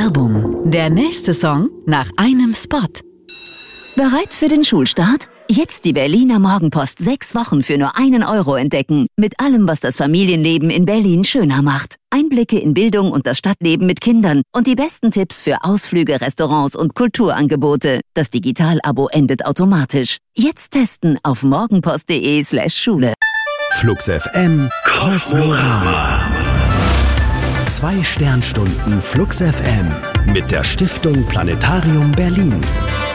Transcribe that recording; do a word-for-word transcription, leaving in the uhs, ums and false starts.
Werbung. Der nächste Song nach einem Spot. Bereit für den Schulstart? Jetzt die Berliner Morgenpost sechs Wochen für nur einen Euro entdecken. Mit allem, was das Familienleben in Berlin schöner macht. Einblicke in Bildung und das Stadtleben mit Kindern und die besten Tipps für Ausflüge, Restaurants und Kulturangebote. Das Digital-Abo endet automatisch. Jetzt testen auf morgenpost.de slash Schule. Flux F M Kosmorama. Zwei Sternstunden Flux F M mit der Stiftung Planetarium Berlin.